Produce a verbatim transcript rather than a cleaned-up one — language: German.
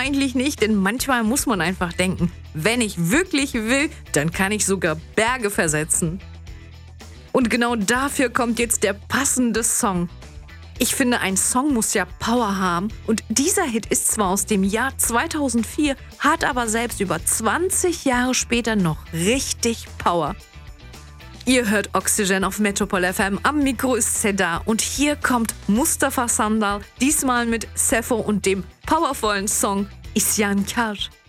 eigentlich nicht, denn manchmal muss man einfach denken, wenn ich wirklich will, dann kann ich sogar Berge versetzen. Und genau dafür kommt jetzt der passende Song. Ich finde, ein Song muss ja Power haben und dieser Hit ist zwar aus dem Jahr zweitausendvier, hat aber selbst über zwanzig Jahre später noch richtig Power. Ihr hört Oxygen auf Metropol F M, am Mikro ist Seda und hier kommt Mustafa Sandal, diesmal mit Sefo und dem powervollen Song Isyankar.